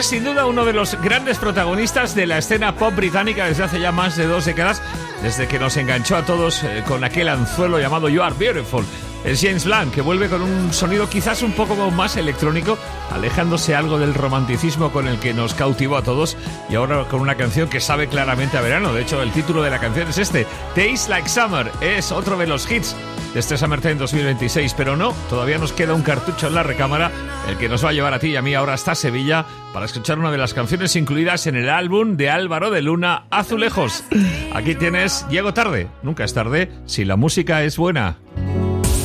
Es sin duda uno de los grandes protagonistas de la escena pop británica desde hace ya más de 2 décadas, desde que nos enganchó a todos con aquel anzuelo llamado You Are Beautiful. Es James Blunt, que vuelve con un sonido quizás un poco más electrónico, alejándose algo del romanticismo con el que nos cautivó a todos, y ahora con una canción que sabe claramente a verano. De hecho, el título de la canción es este, Tastes Like Summer. Es otro de los hits de este Summertime 2026, pero no, todavía nos queda un cartucho en la recámara, el que nos va a llevar a ti y a mí ahora hasta Sevilla para escuchar una de las canciones incluidas en el álbum de Álvaro de Luna, Azulejos. Aquí tienes Llego tarde, nunca es tarde si la música es buena.